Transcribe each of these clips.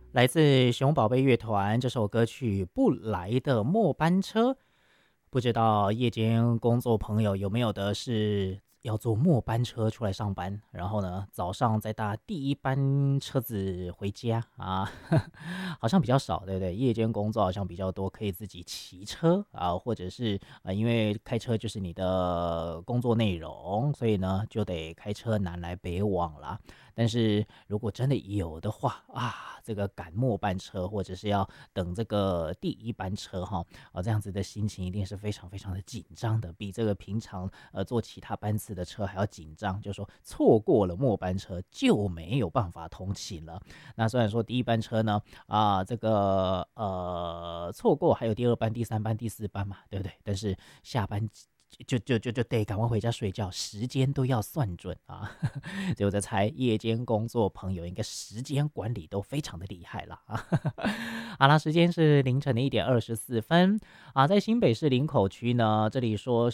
来自熊宝贝乐团这首歌曲《不来的末班车》，不知道夜间工作朋友有没有的是要坐末班车出来上班，然后呢早上再搭第一班车子回家啊，好像比较少，对不对？夜间工作好像比较多，可以自己骑车啊，或者是因为开车就是你的工作内容，所以呢就得开车南来北往啦。但是如果真的有的话啊，这个赶末班车或者是要等这个第一班车哈，这样子的心情一定是非常非常的紧张的，比这个平常坐其他班次的车还要紧张，就说错过了末班车就没有办法通勤了。那虽然说第一班车呢这个错过还有第二班、第三班、第四班嘛，对不对？但是下班就得赶快回家睡觉，时间都要算准啊！所以我在猜，夜间工作朋友应该时间管理都非常的厉害了啊！好啦，时间是凌晨的1:24啊，在新北市林口区呢，这里说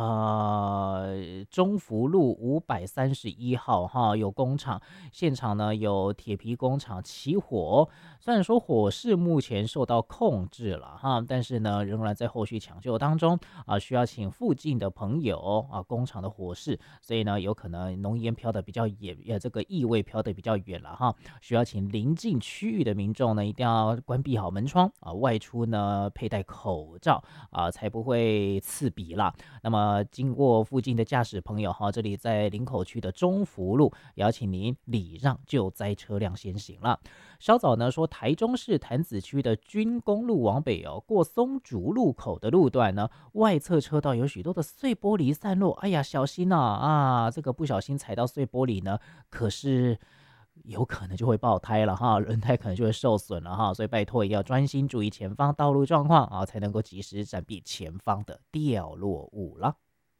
中福路531号哈有工厂，现场呢有铁皮工厂起火，虽然说火势目前受到控制了哈，但是呢仍然在后续抢救当中啊，需要请附近的朋友啊，工厂的火势，所以呢有可能浓烟飘得比较远，这个异味飘得比较远了哈，需要请邻近区域的民众呢一定要关闭好门窗啊，外出呢佩戴口罩啊，才不会刺鼻啦。那么经过附近的驾驶朋友哈，这里在林口区的中福路，邀请您礼让救灾车辆先行了。稍早呢说，台中市潭子区的军公路往北过松竹路口的路段呢，外侧车道有许多的碎玻璃散落，哎呀，小心这个不小心踩到碎玻璃呢，可是有可能就会爆胎了哈，轮胎可能就会受损了哈，所以拜托一定要专心注意前方道路状况啊，才能够及时闪避前方的掉落物了。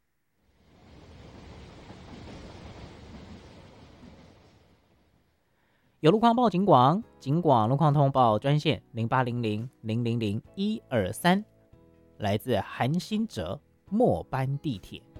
有路况报警广路况通报专线0800000123，来自韩新哲末班地铁。